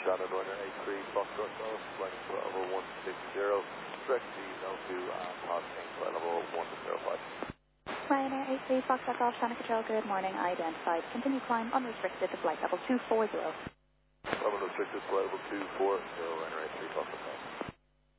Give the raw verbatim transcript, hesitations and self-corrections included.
Shannon Runner eight three Foxtrot Golf, flight level one six zero, directly down to uh, passing flight level one zero five. Ryanair eight three Foxtrot Golf, Shannon Control, good morning, identified. Continue climb unrestricted to flight level two four zero. Level restricted, flight level two four zero, Ryanair eight three Foxtrot Golf.